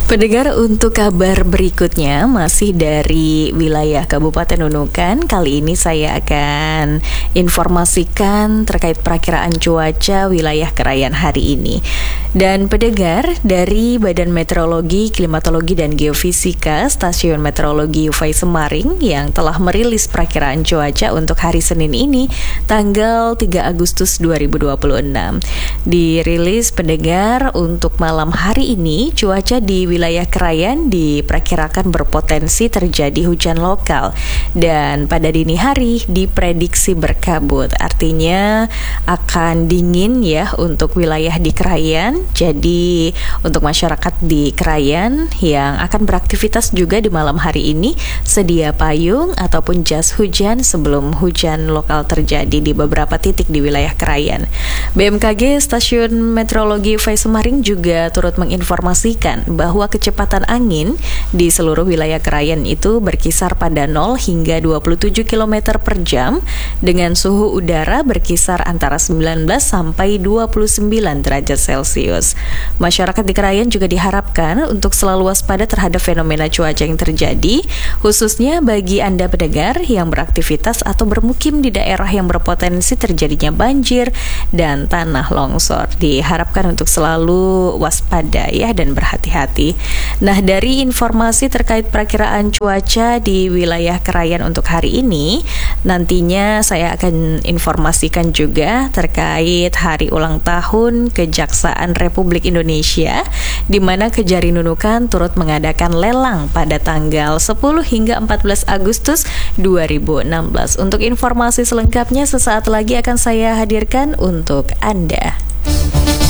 Pendengar, untuk kabar berikutnya masih dari wilayah Kabupaten Nunukan. Kali ini saya akan informasikan terkait perakiraan cuaca wilayah Krayan hari ini. Dan pendengar, dari Badan Meteorologi, Klimatologi dan Geofisika Stasiun Meteorologi UVAI Semaring yang telah merilis perakiraan cuaca untuk hari Senin ini, tanggal 3 Agustus 2026. Dirilis pendengar untuk malam hari ini, cuaca di wilayah Krayan diperkirakan berpotensi terjadi hujan lokal dan pada dini hari diprediksi berkabut. Artinya akan dingin ya untuk wilayah di Krayan. Jadi untuk masyarakat di Krayan yang akan beraktivitas juga di malam hari ini, sedia payung ataupun jas hujan sebelum hujan lokal terjadi di beberapa titik di wilayah Krayan. BMKG Stasiun Meteorologi UVAI Semaring juga turut menginformasikan bahwa kecepatan angin di seluruh wilayah Krayan itu berkisar pada 0 hingga 27 km per jam dengan suhu udara berkisar antara 19 sampai 29 derajat Celcius. Masyarakat di Krayan juga diharapkan untuk selalu waspada terhadap fenomena cuaca yang terjadi, khususnya bagi Anda pendengar yang beraktivitas atau bermukim di daerah yang berpotensi terjadinya banjir dan tanah longsor. Diharapkan untuk selalu waspada ya dan berhati-hati. Nah, dari informasi terkait perakiraan cuaca di wilayah Krayan untuk hari ini, nantinya saya akan informasikan juga terkait hari ulang tahun Kejaksaan Republik Indonesia, di mana Kejari Nunukan turut mengadakan lelang pada tanggal 10 hingga 14 Agustus 2016. Untuk informasi selengkapnya sesaat lagi akan saya hadirkan untuk Anda.